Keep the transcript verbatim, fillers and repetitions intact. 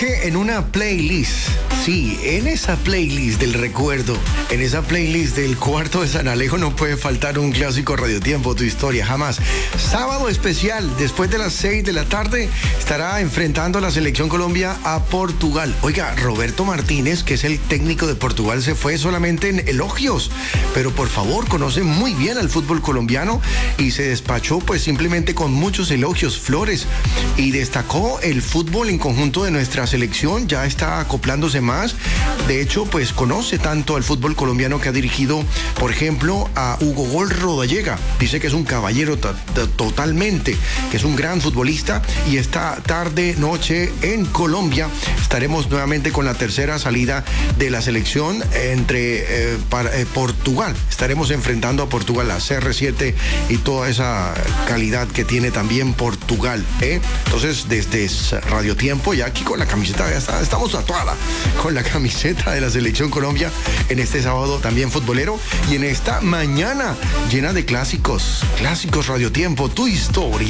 Que en una playlist, sí, en esa playlist del recuerdo, en esa playlist del cuarto de San Alejo no puede faltar un clásico Radiotiempo, tu historia, jamás. Sábado especial, después de las seis de la tarde, estará enfrentando la Selección Colombia a Portugal. Oiga, Roberto Martínez, que es el técnico de Portugal, se fue solamente en elogios, pero por favor, conoce muy bien al fútbol colombiano y se despachó pues simplemente con muchos elogios, flores, y destacó el fútbol en conjunto de nuestra selección, ya está acoplándose más. De hecho, pues conoce tanto al fútbol colombiano que ha dirigido, por ejemplo, a Hugo Gol Rodallega. Dice que es un caballero to- to- totalmente, que es un gran futbolista, y esta tarde, noche en Colombia estaremos nuevamente con la tercera salida de la selección entre eh, para, eh, Portugal. Estaremos enfrentando a Portugal, a C R siete y toda esa calidad que tiene también Portugal, ¿eh? Entonces, desde Radiotiempo, ya aquí con la camiseta, ya está, estamos tatuada con la camiseta de la Selección Colombia en este sábado también futbolero y en esta mañana llena de clásicos, clásicos Radiotiempo, tu historia.